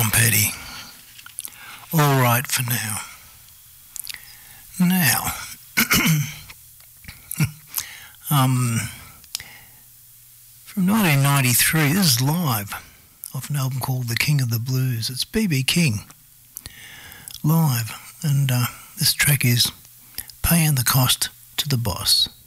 Tom Petty. All right for now. Now, from 1993, this is live off an album called The King of the Blues. It's B.B. King, live, and this track is Paying the Cost to the Boss.